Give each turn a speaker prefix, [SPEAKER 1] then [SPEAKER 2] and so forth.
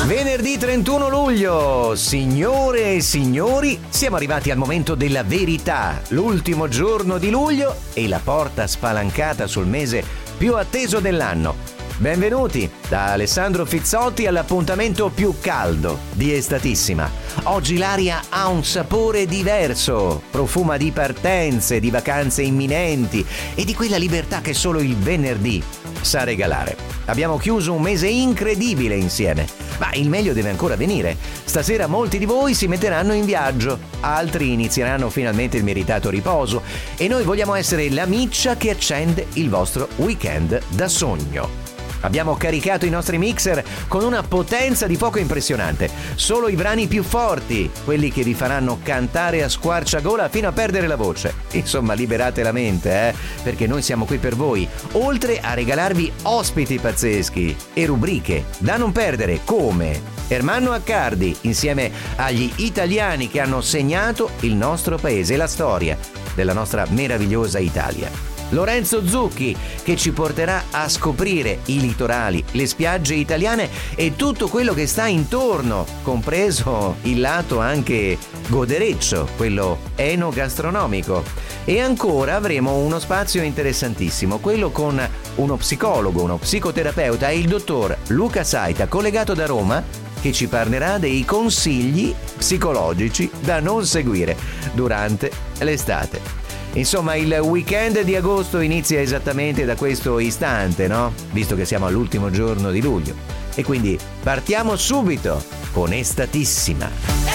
[SPEAKER 1] Venerdì 31 luglio, signore e signori, siamo arrivati al momento della verità, l'ultimo giorno di luglio e la porta spalancata sul mese più atteso dell'anno. Benvenuti da Alessandro Fizzotti all'appuntamento più caldo di Estatissima. Oggi l'aria ha un sapore diverso, profuma di partenze, di vacanze imminenti e di quella libertà che solo il venerdì sa regalare. Abbiamo chiuso un mese incredibile insieme, ma il meglio deve ancora venire. Stasera molti di voi si metteranno in viaggio, altri inizieranno finalmente il meritato riposo e noi vogliamo essere la miccia che accende il vostro weekend da sogno. Abbiamo caricato i nostri mixer con una potenza di fuoco impressionante. Solo i brani più forti, quelli che vi faranno cantare a squarciagola fino a perdere la voce. Insomma, liberate la mente, perché noi siamo qui per voi, oltre a regalarvi ospiti pazzeschi e rubriche da non perdere, come Ermanno Accardi insieme agli italiani che hanno segnato il nostro paese e la storia della nostra meravigliosa Italia. Lorenzo Zucchi che ci porterà a scoprire i litorali, le spiagge italiane e tutto quello che sta intorno, compreso il lato anche godereccio, quello enogastronomico. E ancora avremo uno spazio interessantissimo, quello con uno psicologo, uno psicoterapeuta, il dottor Luca Saita, collegato da Roma, che ci parlerà dei consigli psicologici da non seguire durante l'estate. Insomma, il weekend di agosto inizia esattamente da questo istante, no? Visto che siamo all'ultimo giorno di luglio. E quindi partiamo subito con Estatissima.